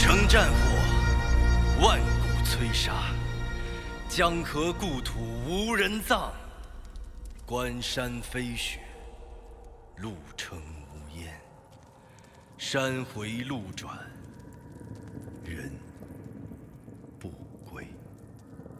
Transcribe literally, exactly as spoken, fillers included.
城战火，万古摧杀。江河故土无人葬，关山飞雪，路程无烟。山回路转，人